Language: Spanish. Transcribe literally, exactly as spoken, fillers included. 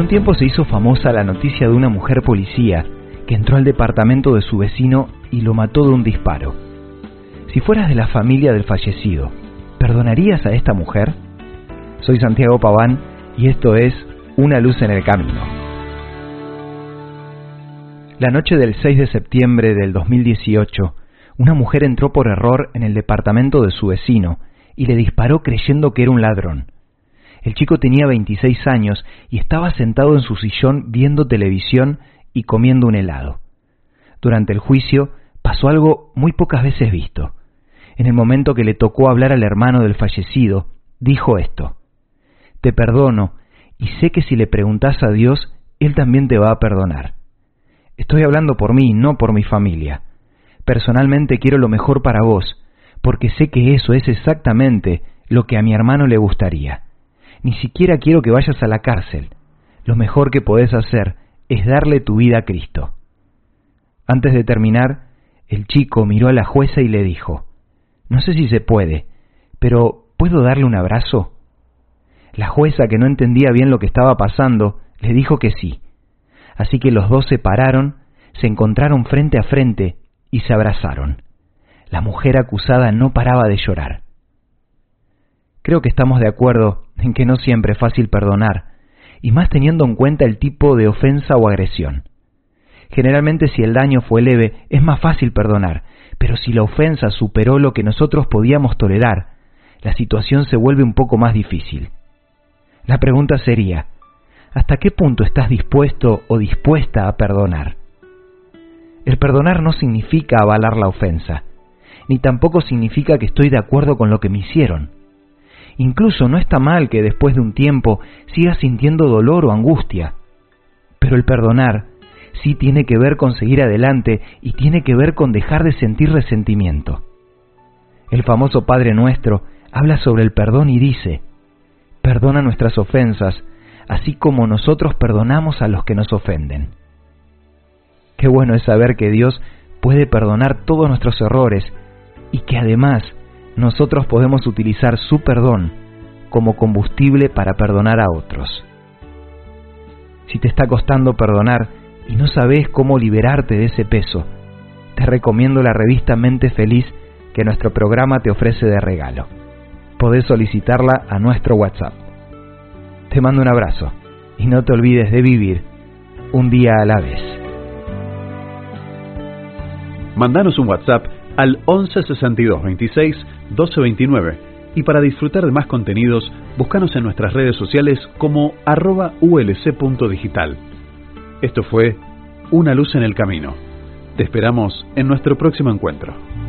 un tiempo se hizo famosa la noticia de una mujer policía que entró al departamento de su vecino y lo mató de un disparo. Si fueras de la familia del fallecido, ¿perdonarías a esta mujer? Soy Santiago Paván y esto es Una luz en el camino. La noche del seis de septiembre del dos mil dieciocho, una mujer entró por error en el departamento de su vecino y le disparó creyendo que era un ladrón. El chico tenía veintiséis años y estaba sentado en su sillón viendo televisión y comiendo un helado. Durante el juicio pasó algo muy pocas veces visto. En el momento que le tocó hablar al hermano del fallecido, dijo esto: «Te perdono y sé que si le preguntás a Dios, Él también te va a perdonar. Estoy hablando por mí, no por mi familia. Personalmente quiero lo mejor para vos, porque sé que eso es exactamente lo que a mi hermano le gustaría. Ni siquiera quiero que vayas a la cárcel. Lo mejor que podés hacer es darle tu vida a Cristo». Antes de terminar, el chico miró a la jueza y le dijo: «No sé si se puede, pero ¿puedo darle un abrazo?». La jueza, que no entendía bien lo que estaba pasando, le dijo que sí. Así que los dos se pararon, se encontraron frente a frente y se abrazaron. La mujer acusada no paraba de llorar. Creo que estamos de acuerdo en que no siempre es fácil perdonar, y más teniendo en cuenta el tipo de ofensa o agresión. Generalmente, si el daño fue leve, es más fácil perdonar, pero si la ofensa superó lo que nosotros podíamos tolerar, la situación se vuelve un poco más difícil. La pregunta sería: ¿hasta qué punto estás dispuesto o dispuesta a perdonar? El perdonar no significa avalar la ofensa, ni tampoco significa que estoy de acuerdo con lo que me hicieron. Incluso no está mal que después de un tiempo sigas sintiendo dolor o angustia, pero el perdonar sí tiene que ver con seguir adelante y tiene que ver con dejar de sentir resentimiento. El famoso Padre Nuestro habla sobre el perdón y dice: «Perdona nuestras ofensas, así como nosotros perdonamos a los que nos ofenden». Qué bueno es saber que Dios puede perdonar todos nuestros errores y que además nosotros podemos utilizar su perdón como combustible para perdonar a otros. Si te está costando perdonar y no sabes cómo liberarte de ese peso, te recomiendo la revista Mente Feliz que nuestro programa te ofrece de regalo. Podés solicitarla a nuestro WhatsApp. Te mando un abrazo y no te olvides de vivir un día a la vez. Mandanos un WhatsApp al once sesenta y dos veintiséis doce veintinueve y para disfrutar de más contenidos, búscanos en nuestras redes sociales como arroba ulc.digital. Esto fue Una luz en el camino. Te esperamos en nuestro próximo encuentro.